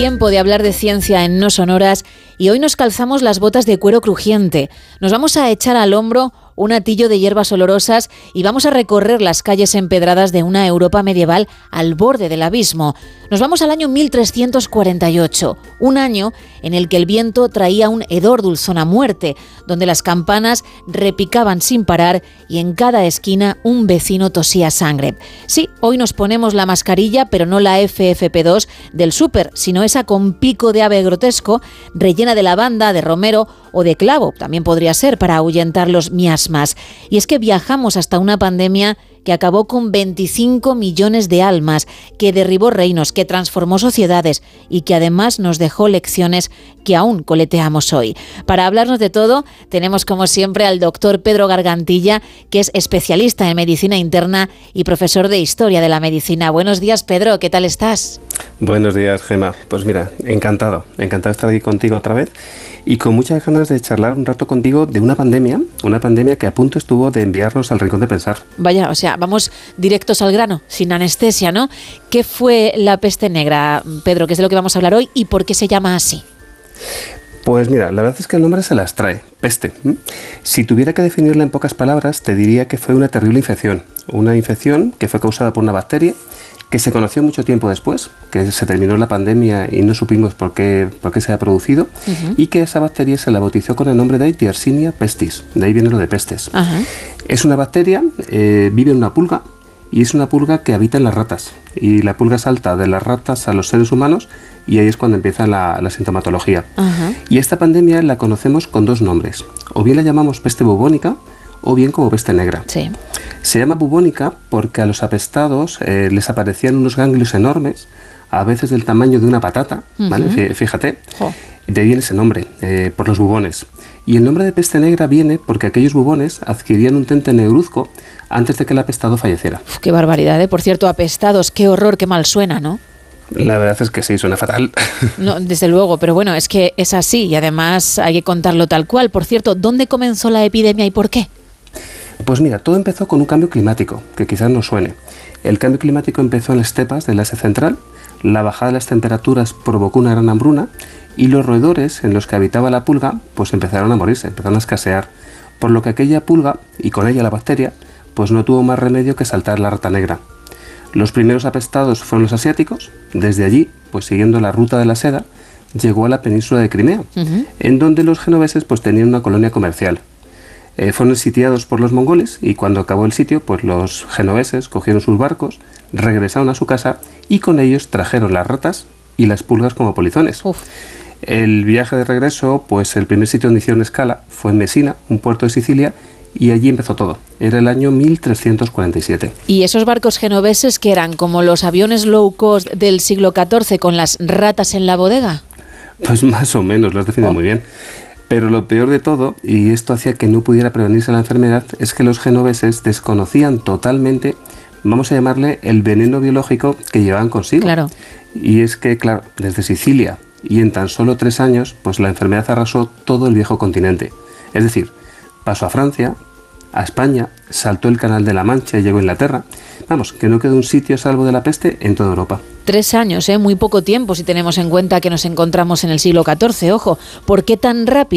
Tiempo de hablar de ciencia en No Sonoras y hoy nos calzamos las botas de cuero crujiente. Nos vamos a echar al hombro un hatillo de hierbas olorosas y vamos a recorrer las calles empedradas de una Europa medieval al borde del abismo. Nos vamos al año 1348, un año en el que el viento traía un hedor dulzón a muerte, donde las campanas repicaban sin parar y en cada esquina un vecino tosía sangre. Sí, hoy nos ponemos la mascarilla, pero no la FFP2 del súper, sino esa con pico de ave grotesco, rellena de lavanda, de romero o de clavo, también podría ser para ahuyentar los miasmas. Y es que viajamos hasta una pandemia que acabó con 25 millones de almas, que derribó reinos, que transformó sociedades y que además nos dejó lecciones que aún coleteamos hoy. Para hablarnos de todo, tenemos como siempre al doctor Pedro Gargantilla, que es especialista en medicina interna y profesor de historia de la medicina. Buenos días, Pedro, ¿qué tal estás? Buenos días, Gemma. Pues mira, encantado de estar aquí contigo otra vez y con muchas ganas de charlar un rato contigo de una pandemia que a punto estuvo de enviarnos al rincón de pensar. Vaya, o sea, vamos directos al grano, sin anestesia, ¿no? ¿Qué fue la peste negra, Pedro, que es de lo que vamos a hablar hoy y por qué se llama así? Pues mira, la verdad es que el nombre se las trae, peste. Si tuviera que definirla en pocas palabras, te diría que fue una terrible infección. Una infección que fue causada por una bacteria que se conoció mucho tiempo después, que se terminó la pandemia y no supimos por qué se ha producido, y que esa bacteria se la bautizó con el nombre de Yersinia pestis, de ahí viene lo de pestes. Es una bacteria, vive en una pulga, y es una pulga que habita en las ratas, y la pulga salta de las ratas a los seres humanos, y ahí es cuando empieza la sintomatología. Y esta pandemia la conocemos con dos nombres, o bien la llamamos peste bubónica, o bien como peste negra. Sí. Se llama bubónica porque a los apestados les aparecían unos ganglios enormes, a veces del tamaño de una patata, ¿vale? Fíjate, de ahí viene ese nombre, por los bubones. Y el nombre de peste negra viene porque aquellos bubones adquirían un tinte negruzco antes de que el apestado falleciera. Qué barbaridad, ¿eh? Por cierto, apestados, qué horror, qué mal suena, ¿no? La verdad es que sí, suena fatal. No, desde luego, pero bueno, es que es así y además hay que contarlo tal cual. Por cierto, ¿dónde comenzó la epidemia y por qué? Pues mira, todo empezó con un cambio climático, que quizás no suene. El cambio climático empezó en las estepas del Asia Central, la bajada de las temperaturas provocó una gran hambruna y los roedores en los que habitaba la pulga pues empezaron a morirse, empezaron a escasear, por lo que aquella pulga, y con ella la bacteria, pues no tuvo más remedio que saltar la rata negra. Los primeros apestados fueron los asiáticos, desde allí, pues siguiendo la ruta de la seda, llegó a la península de Crimea, en donde los genoveses pues tenían una colonia comercial. Fueron sitiados por los mongoles y cuando acabó el sitio, pues los genoveses cogieron sus barcos, regresaron a su casa y con ellos trajeron las ratas y las pulgas como polizones. El viaje de regreso, pues el primer sitio donde hicieron escala fue en Mesina, un puerto de Sicilia, y allí empezó todo. Era el año 1347. ¿Y esos barcos genoveses que eran como los aviones low cost del siglo XIV con las ratas en la bodega? Pues más o menos, lo has definido muy bien. Pero lo peor de todo, y esto hacía que no pudiera prevenirse la enfermedad, es que los genoveses desconocían totalmente, vamos a llamarle, el veneno biológico que llevaban consigo. Claro. Y es que, claro, desde Sicilia y en tan solo 3 años, pues la enfermedad arrasó todo el viejo continente. Es decir, pasó a Francia, a España, saltó el Canal de la Mancha y llegó a Inglaterra. Vamos, que no quedó un sitio a salvo de la peste en toda Europa. 3 años, muy poco tiempo si tenemos en cuenta que nos encontramos en el siglo XIV. Ojo, ¿por qué tan rápido?